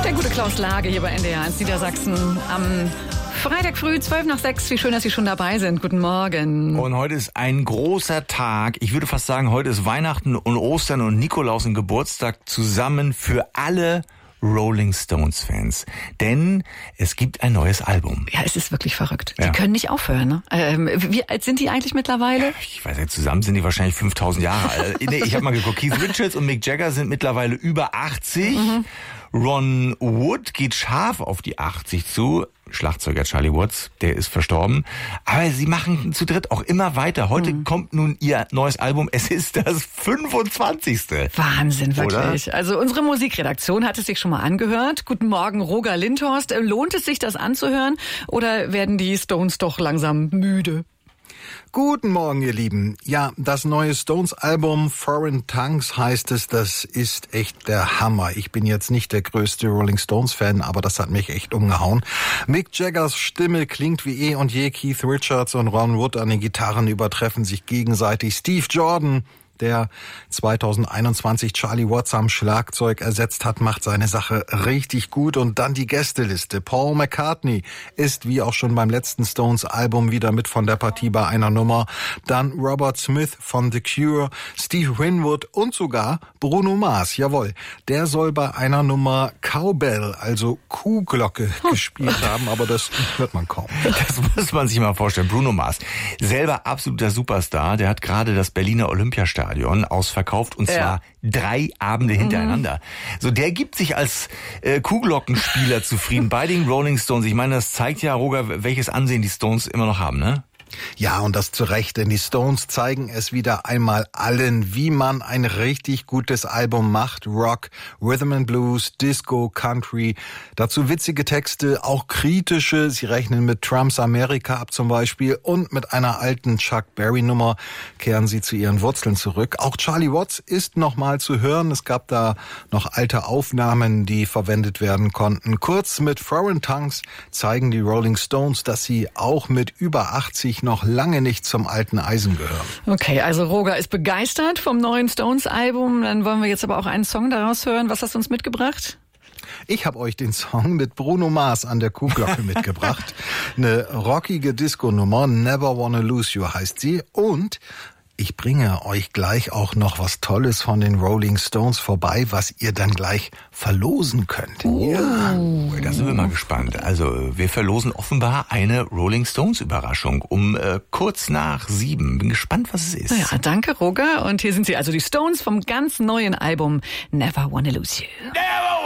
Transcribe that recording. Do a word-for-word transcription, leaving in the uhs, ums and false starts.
Der gute Klaus Lage hier bei N D R eins Niedersachsen am Freitag früh, zwölf nach sechs. Wie schön, dass Sie schon dabei sind. Guten Morgen. Und heute ist ein großer Tag. Ich würde fast sagen, heute ist Weihnachten und Ostern und Nikolaus und Geburtstag zusammen für alle Rolling Stones Fans. Denn es gibt ein neues Album. Ja, es ist wirklich verrückt. Ja. Die können nicht aufhören, ne? Ähm, wie alt sind die eigentlich mittlerweile? Ich weiß nicht, zusammen sind die wahrscheinlich fünftausend Jahre alt. Nee, ich habe mal geguckt. Keith Richards und Mick Jagger sind mittlerweile über achtzig. Mhm. Ron Wood geht scharf auf die achtzig zu. Schlagzeuger Charlie Watts, der ist verstorben. Aber sie machen zu dritt auch immer weiter. Heute mhm. kommt nun ihr neues Album. Es ist das fünfundzwanzigste. Wahnsinn, wirklich. Oder? Also unsere Musikredaktion hat es sich schon mal angehört. Guten Morgen, Roger Lindhorst. Lohnt es sich, das anzuhören? Oder werden die Stones doch langsam müde? Guten Morgen, ihr Lieben. Ja, das neue Stones-Album Foreign Tongues heißt es, das ist echt der Hammer. Ich bin jetzt nicht der größte Rolling Stones-Fan, aber das hat mich echt umgehauen. Mick Jaggers Stimme klingt wie eh und je. Keith Richards und Ron Wood an den Gitarren übertreffen sich gegenseitig. Steve Jordan, der zweitausendeinundzwanzig Charlie Watts am Schlagzeug ersetzt hat, macht seine Sache richtig gut. Und dann die Gästeliste. Paul McCartney ist wie auch schon beim letzten Stones-Album wieder mit von der Partie bei einer Nummer. Dann Robert Smith von The Cure, Steve Winwood und sogar Bruno Mars. Jawohl, der soll bei einer Nummer Cowbell, also Kuhglocke, hm. gespielt haben. Aber das hört man kaum. Das muss man sich mal vorstellen. Bruno Mars, selber absoluter Superstar. Der hat gerade das Berliner Olympiastadion ausverkauft und zwar ja. drei Abende hintereinander. Mhm. So, der gibt sich als äh, Kuhglockenspieler zufrieden bei den Rolling Stones. Ich meine, das zeigt ja, Roger, welches Ansehen die Stones immer noch haben, ne? Ja, und das zu Recht, denn die Stones zeigen es wieder einmal allen, wie man ein richtig gutes Album macht. Rock, Rhythm and Blues, Disco, Country, dazu witzige Texte, auch kritische. Sie rechnen mit Trumps Amerika ab zum Beispiel und mit einer alten Chuck Berry-Nummer kehren sie zu ihren Wurzeln zurück. Auch Charlie Watts ist nochmal zu hören. Es gab da noch alte Aufnahmen, die verwendet werden konnten. Kurz, mit Foreign Tongues zeigen die Rolling Stones, dass sie auch mit über achtzig noch lange nicht zum alten Eisen gehören. Okay, also Roger ist begeistert vom neuen Stones-Album. Dann wollen wir jetzt aber auch einen Song daraus hören. Was hast du uns mitgebracht? Ich habe euch den Song mit Bruno Mars an der Kuhglocke mitgebracht. Eine rockige Disco-Nummer, Never Wanna Lose You heißt sie. Und ich bringe euch gleich auch noch was Tolles von den Rolling Stones vorbei, was ihr dann gleich verlosen könnt. Oh, ja. Da sind wir mal gespannt. Also wir verlosen offenbar eine Rolling Stones Überraschung um äh, kurz nach sieben. Bin gespannt, was es ist. Ja, danke Roger. Und hier sind sie, also die Stones vom ganz neuen Album Never Wanna Lose You. Never